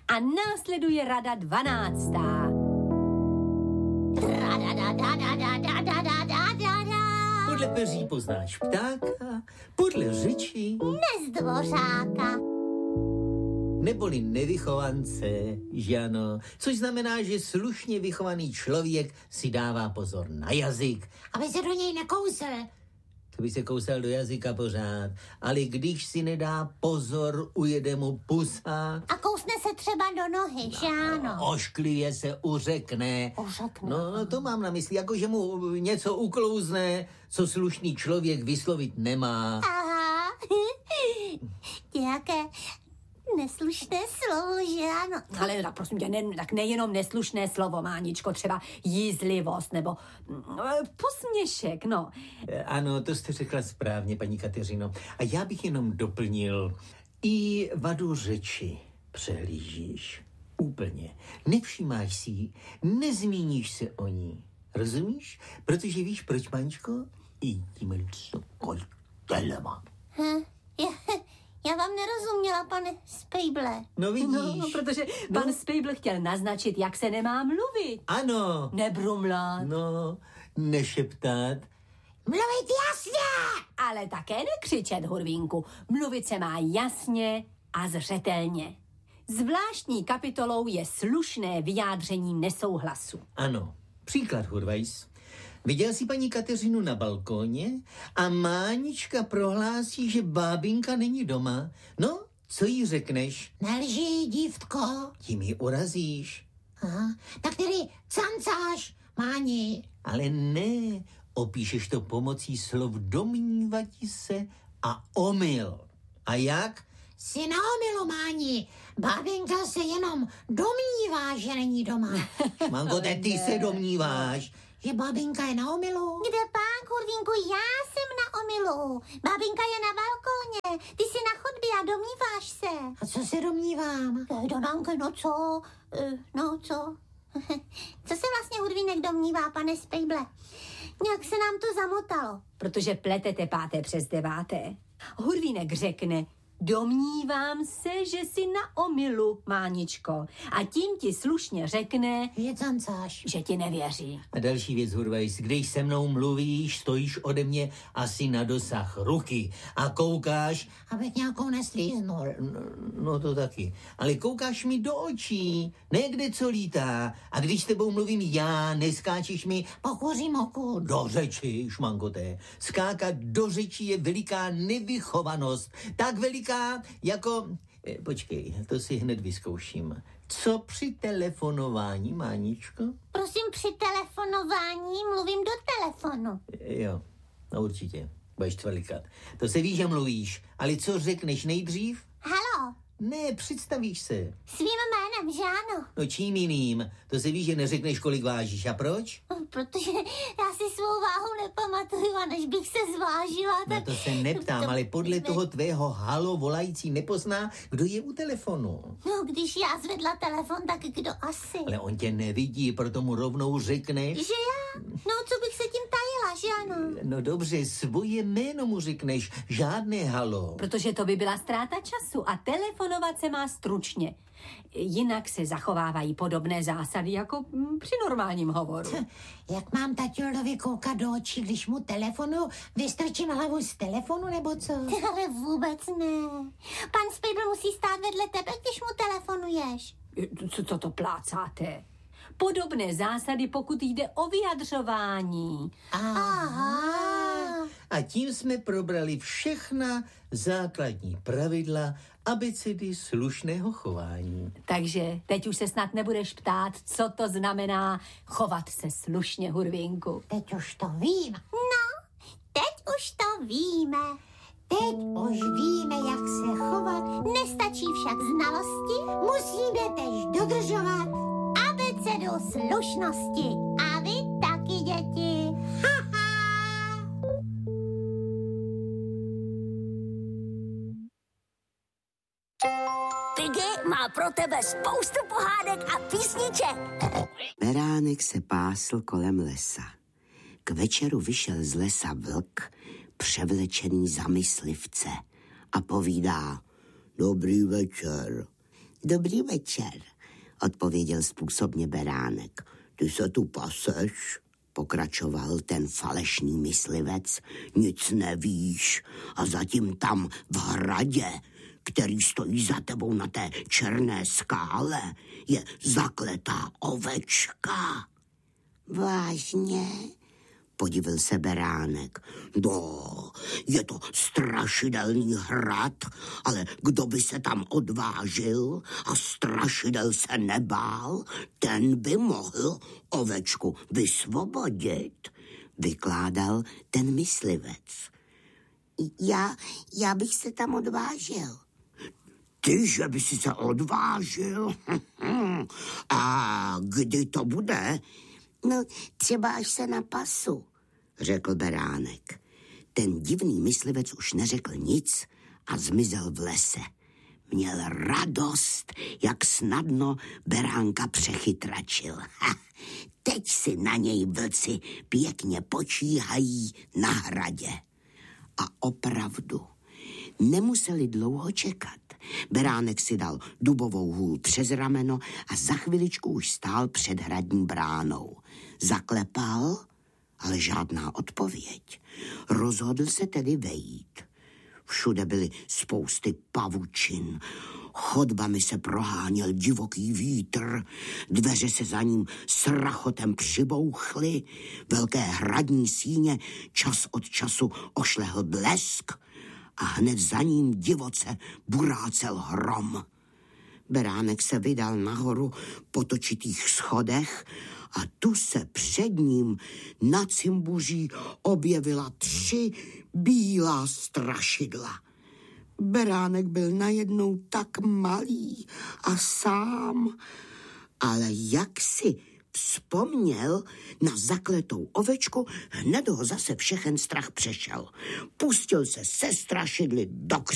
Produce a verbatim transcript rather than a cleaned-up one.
A následuje rada dvanáctá. Podle peří poznáš ptáka, podle řeči Nezdvořáka. neboli nevychovance, že ano, což znamená, že slušně vychovaný člověk si dává pozor na jazyk. Aby se do něj nekousl. To by se kousal do jazyka pořád, ale když si nedá pozor, ujede mu pusa. A kousne se třeba do nohy, že ano? Ošklivě se uřekne. Uřekne. No, no to mám na mysli, jako že mu něco uklouzne, co slušný člověk vyslovit nemá. Aha. Nějaké neslušné slovo, že ano? Ale tak prosím tě, ne, tak nejenom neslušné slovo, Máničko, třeba jízlivost nebo mm, posměšek, no. Ano, to jste řekla správně, paní Kateřino. A já bych jenom doplnil, i vadu řeči přehlížíš. Úplně. Nevšímáš si ji, nezmíníš se o ní. Rozumíš? Protože víš proč, Máničko? I tím telema. Hm, já, já vám nerozuměla, pane Spejble. No vidíš. No, no, protože No. pan Spejbl chtěl naznačit, jak se nemá mluvit. Ano. Nebrumlat. No, nešeptat. Mluvit jasně! Ale také nekřičet, Hurvínku. Mluvit se má jasně a zřetelně. Zvláštní kapitolou je slušné vyjádření nesouhlasu. Ano. Příklad, Hurvajs. Viděl jsi paní Kateřinu na balkóně a Mánička prohlásí, že bábinka není doma. No, co jí řekneš? Nelži, dívtko. Tím ji urazíš. Aha. Tak tedy cancáš, Máni. Ale ne, opíšeš to pomocí slov domnívati se a omyl. A jak? Jsi na omylu, Máni. Bábinka se jenom domnívá, že není doma. Manko, ty se domníváš. Že bábinka je na omylu? Kde pán, Kurvínku, já jsem na omylu. Bábinka je na balkóně, ty jsi na chodbě a domníváš se. A co se domnívám? Donánko, no co? Uh, no co? Co se vlastně Hurvínek domnívá, pane Spejble? Nějak se nám to zamotalo. Protože pletete páté přes deváté. Hurvínek řekne, domnívám se, že jsi na omylu, Máničko. A tím ti slušně řekne, Že cancáš. že ti nevěří. A další věc, Hurvajs, když se mnou mluvíš, stojíš ode mě asi na dosah ruky a koukáš, Abych nějakou neslíznul. no, no to taky, ale koukáš mi do očí, ne kde co lítá. A když s tebou mluvím já, neskáčeš mi Pokuřím oku. do řeči, šmankoté. Skákat do řeči je veliká nevychovanost. Tak veliká jako... Eh, počkej, to si hned vyzkouším. Co při telefonování, Máničko? Prosím, při telefonování mluvím do telefonu. Eh, Jo, no určitě. Budeš tvalikat. To se ví, že mluvíš, ale co řekneš nejdřív? Halo, Ne, představíš se. svým jménem, že ano? No čím jiným? To se ví, že neřekneš, kolik vážíš. A proč? Protože já si svou váhu nepamatuju a než bych se zvážila, No tak... to se neptám, ale podle toho tvého halo volající nepozná, kdo je u telefonu. No, když já zvedla telefon, tak kdo asi? Ale on tě nevidí, proto mu rovnou řekneš. Že já? No, co bych se tím tajila, že ano? No dobře, svoje jméno mu řekneš, žádné halo. Protože to by byla ztráta času a telefonovat se má stručně. Jinak se zachovávají podobné zásady jako mm, při normálním hovoru. Jak mám taťulovi koukat do očí, když mu telefonu vystrčím hlavu z telefonu, nebo co? Ale vůbec ne. Pan Spejbl musí stát vedle tebe, když mu telefonuješ. Co, co to plácáte? Podobné zásady, pokud jde o vyjadřování. Aha. A tím jsme probrali všechna základní pravidla abecedy slušného chování. Takže teď už se snad nebudeš ptát, co to znamená chovat se slušně, Hurvínku. Teď už to víme. No, teď už to víme. Teď už víme, jak se chovat. Nestačí však znalosti, musíme tež dodržovat abecedu slušnosti. A vy taky, děti. Ha-ha. Piggy má pro tebe spoustu pohádek a písniček. Beránek se pásl kolem lesa. K večeru vyšel z lesa vlk, převlečený za myslivce, a povídá: Dobrý večer. Dobrý večer, odpověděl způsobně beránek. Ty se tu paseš, pokračoval ten falešný myslivec. Nic nevíš a zatím tam v hradě, který stojí za tebou na té černé skále, je zakletá ovečka. Vážně? Podivil se beránek. No, je to strašidelný hrad, ale kdo by se tam odvážil a strašidel se nebál, ten by mohl ovečku vysvobodit, vykládal ten myslivec. Já, já bych se tam odvážil. Ty, že by si se odvážil? A kdy to bude? No, třeba až se napasu, řekl beránek. Ten divný myslivec už neřekl nic a zmizel v lese. Měl radost, jak snadno beránka přechytračil. Ha, teď si na něj vlci pěkně počíhají na hradě. A opravdu, nemuseli dlouho čekat. Beránek si dal dubovou hůl přes rameno a za chviličku už stál před hradní bránou. Zaklepal, ale žádná odpověď. Rozhodl se tedy vejít. Všude byly spousty pavučin. Chodbami se proháněl divoký vítr, dveře se za ním s rachotem přibouchly, velké hradní síně čas od času ošlehl blesk a hned za ním divoce burácel hrom. Beránek se vydal nahoru po točitých schodech a tu se před ním na cimbuří objevila tři bílá strašidla. Beránek byl najednou tak malý a sám, ale jak si vzpomněl na zakletou ovečku, hned ho zase všechen strach přešel. Pustil se se strašidly do křiku.